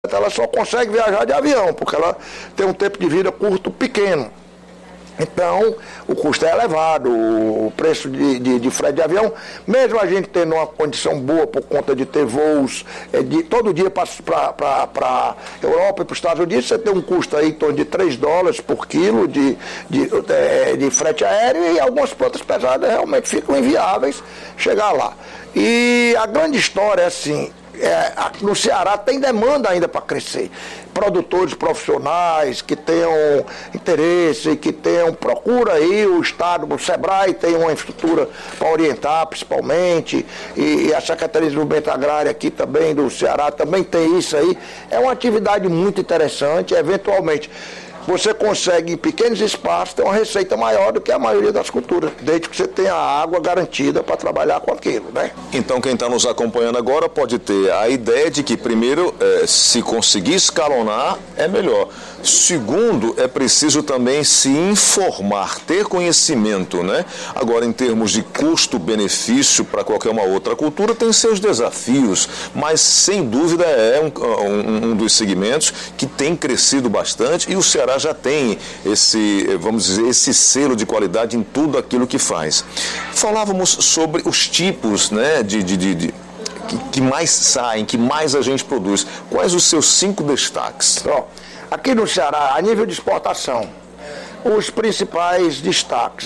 ela só consegue viajar de avião, porque ela tem um tempo de vida curto, pequeno. Então, o custo é elevado, o preço de frete de avião, mesmo a gente tendo uma condição boa por conta de ter voos todo dia para a Europa e para os Estados Unidos, você tem um custo aí em torno de $3 por quilo de frete aéreo, e algumas plantas pesadas realmente ficam inviáveis chegar lá. E a grande história é assim, no Ceará tem demanda ainda para crescer. Produtores profissionais que tenham interesse, que tenham, procura aí o Estado, o SEBRAE tem uma infraestrutura para orientar principalmente, e a Secretaria de Desenvolvimento Agrário aqui também do Ceará também tem isso aí. É uma atividade muito interessante, eventualmente você consegue, em pequenos espaços, ter uma receita maior do que a maioria das culturas, desde que você tenha a água garantida para trabalhar com aquilo, né? Então, quem está nos acompanhando agora pode ter a ideia de que, primeiro, se conseguir escalonar, é melhor. Segundo, é preciso também se informar, ter conhecimento, né? Agora, em termos de custo-benefício para qualquer uma outra cultura, tem seus desafios, mas, sem dúvida, é um dos segmentos que tem crescido bastante, e o Ceará já tem esse selo de qualidade em tudo aquilo que faz. Falávamos sobre os tipos, né, que mais saem, que mais a gente produz. Quais os seus 5 destaques? Aqui no Ceará, a nível de exportação, os principais destaques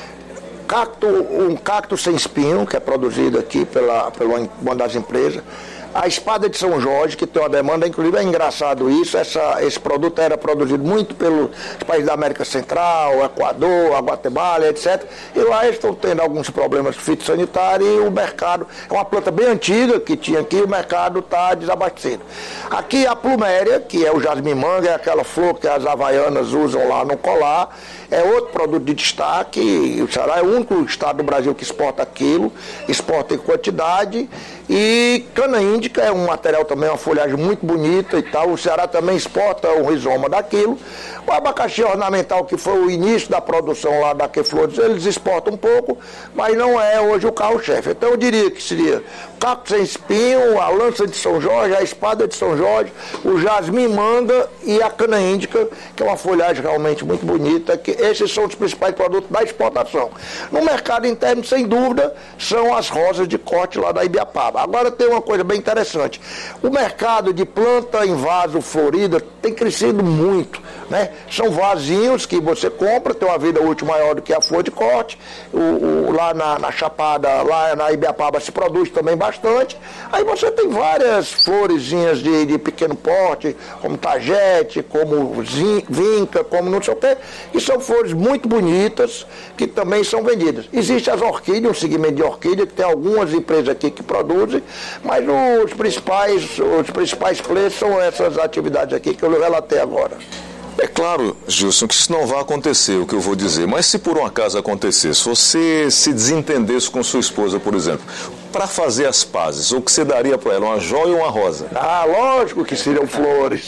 um cacto sem espinho, que é produzido aqui pela uma das empresas. A espada de São Jorge, que tem uma demanda, inclusive é engraçado isso, esse produto era produzido muito pelos países da América Central, Equador, a Guatemala, etc. E lá eles estão tendo alguns problemas fitossanitários, e o mercado, é uma planta bem antiga que tinha aqui, o mercado está desabastecido. Aqui a pluméria, que é o jasmim-manga, é aquela flor que as havaianas usam lá no colar, é outro produto de destaque, e o Ceará é o único estado do Brasil que exporta aquilo, exporta em quantidade. E cana índica é um material também, uma folhagem muito bonita e tal. O Ceará também exporta o rizoma daquilo. O abacaxi ornamental, que foi o início da produção lá da Queflores, eles exportam um pouco, mas não é hoje o carro-chefe. Então eu diria que seria o cacto sem espinho, a lança de São Jorge, a espada de São Jorge, o jasmim-manga e a cana índica, que é uma folhagem realmente muito bonita, que esses são os principais produtos da exportação. No mercado interno, sem dúvida, são as rosas de corte lá da Ibiapaba. Agora tem uma coisa bem interessante. O mercado de planta em vaso florida tem crescido muito, né? São vasinhos que você compra, tem uma vida útil maior do que a flor de corte. Lá na Chapada, lá na Ibiapaba se produz também bastante. Aí você tem várias florezinhas de pequeno porte, como tagete, como vinca, como não sei o quê, que são flores muito bonitas, que também são vendidas. Existem as orquídeas, um segmento de orquídea, que tem algumas empresas aqui que produzem, mas os principais players são essas atividades aqui que eu relatei agora. É claro, Gilson, que isso não vai acontecer, o que eu vou dizer, mas se por um acaso acontecesse, você se desentendesse com sua esposa, por exemplo, para fazer as pazes, o que você daria para ela, uma joia ou uma rosa? Ah, lógico que seriam flores.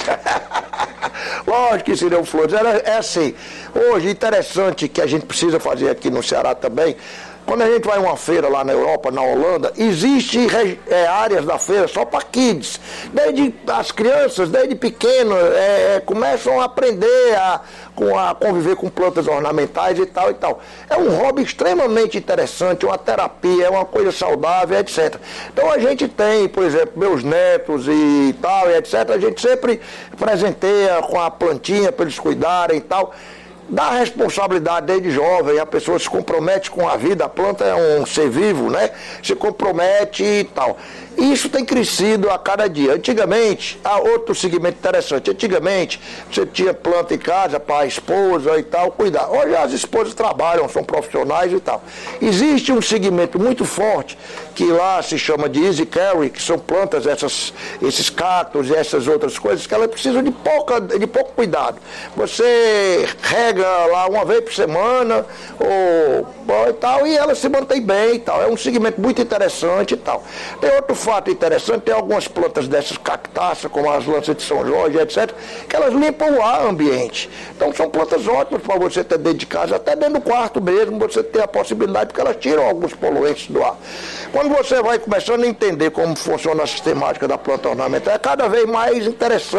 Lógico que seriam flores. É assim, hoje, interessante que a gente precisa fazer aqui no Ceará também. Quando a gente vai a uma feira lá na Europa, na Holanda, existe áreas da feira só para kids. Desde as crianças, desde pequeno, começam a aprender a conviver com plantas ornamentais e tal e tal. É um hobby extremamente interessante, uma terapia, é uma coisa saudável, etc. Então a gente tem, por exemplo, meus netos e tal, e etc. A gente sempre presenteia com a plantinha para eles cuidarem e tal. Dá responsabilidade desde jovem, a pessoa se compromete com a vida, a planta é um ser vivo, né? Se compromete e tal. Isso tem crescido a cada dia. Antigamente, há outro segmento interessante. Antigamente, você tinha planta em casa para a esposa e tal, cuidar. Hoje as esposas trabalham, são profissionais e tal. Existe um segmento muito forte, que lá se chama de easy carry, que são plantas, esses cactos e essas outras coisas, que elas precisam de pouco cuidado. Você rega lá uma vez por semana, e tal, e ela se mantém bem e tal. É um segmento muito interessante e tal. Tem outro fato interessante, tem algumas plantas dessas cactáceas, como as lanças de São Jorge, etc., que elas limpam o ar ambiente. Então são plantas ótimas para você ter dentro de casa, até dentro do quarto mesmo, você ter a possibilidade, porque elas tiram alguns poluentes do ar. Quando você vai começando a entender como funciona a sistemática da planta ornamental, é cada vez mais interessante